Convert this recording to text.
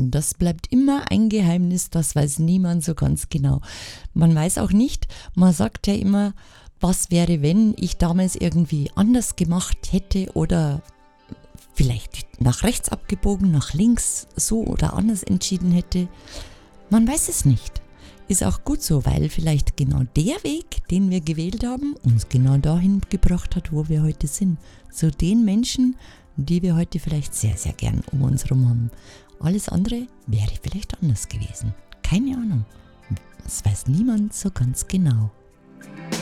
Das bleibt immer ein Geheimnis, das weiß niemand so ganz genau. Man weiß auch nicht, man sagt ja immer, was wäre, wenn ich damals irgendwie anders gemacht hätte oder vielleicht nach rechts abgebogen, nach links, so oder anders entschieden hätte. Man weiß es nicht. Ist auch gut so, weil vielleicht genau der Weg, den wir gewählt haben, uns genau dahin gebracht hat, wo wir heute sind. Zu den Menschen, die wir heute vielleicht sehr, sehr gern um uns herum haben. Alles andere wäre vielleicht anders gewesen. Keine Ahnung. Das weiß niemand so ganz genau.